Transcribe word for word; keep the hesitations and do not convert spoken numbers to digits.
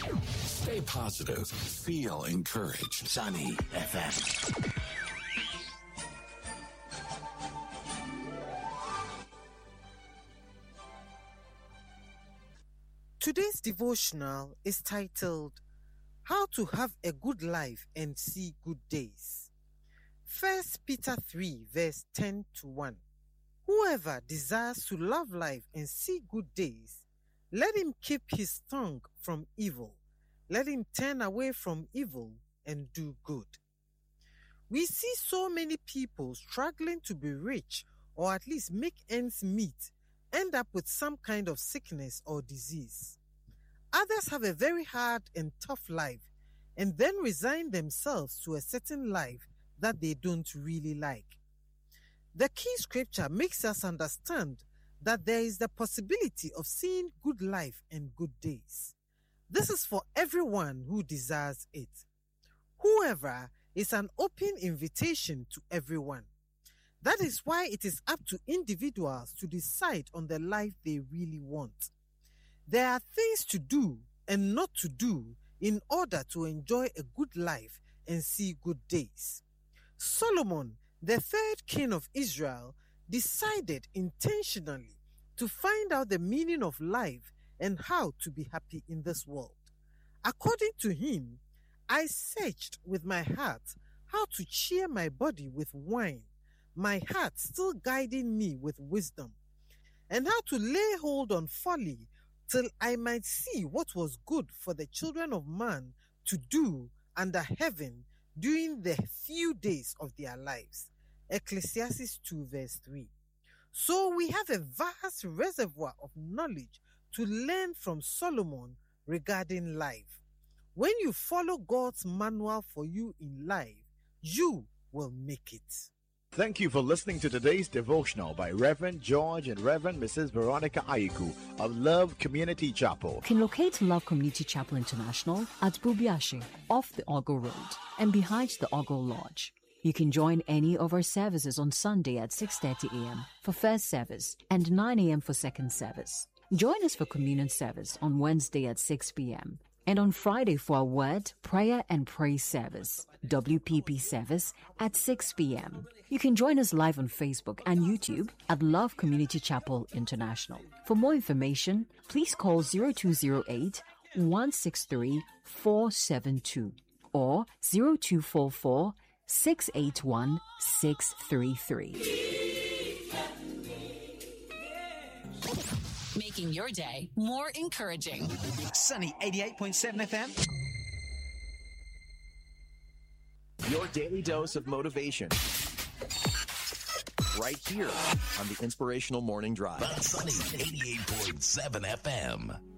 Stay positive. Feel encouraged. Sunny F M. Today's devotional is titled, How to Have a Good Life and See Good Days. First Peter three verse ten to one. Whoever desires to love life and see good days, let him keep his tongue from evil. Let him turn away from evil and do good. We see so many people struggling to be rich or at least make ends meet end up with some kind of sickness or disease. Others have a very hard and tough life and then resign themselves to a certain life that they don't really like. The key scripture makes us understand that there is the possibility of seeing good life and good days. This is for everyone who desires it. Whoever is an open invitation to everyone. That is why it is up to individuals to decide on the life they really want. There are things to do and not to do in order to enjoy a good life and see good days. Solomon, the third king of Israel, decided intentionally to find out the meaning of life and how to be happy in this world. According to him, I searched with my heart how to cheer my body with wine, my heart still guiding me with wisdom, and how to lay hold on folly till I might see what was good for the children of man to do under heaven during the few days of their lives. Ecclesiastes two verse three. So we have a vast reservoir of knowledge to learn from Solomon regarding life. When you follow God's manual for you in life, you will make it. Thank you for listening to today's devotional by Reverend George and Reverend Missus Veronica Ayiku of Love Community Chapel. You can locate Love Community Chapel International at Bubiashi, off the Ogo Road and behind the Ogo Lodge. You can join any of our services on Sunday at six thirty a.m. for first service and nine a.m. for second service. Join us for communion service on Wednesday at six p.m. and on Friday for our word, prayer and praise service, W P P service at six p.m. You can join us live on Facebook and YouTube at Love Community Chapel International. For more information, please call zero two zero eight, one six three, four seven two or zero two four four, six eight one, six three three. Making your day more encouraging. Sunny eighty-eight point seven F M. Your daily dose of motivation. Right here on the Inspirational Morning Drive. Sunny eighty-eight point seven F M.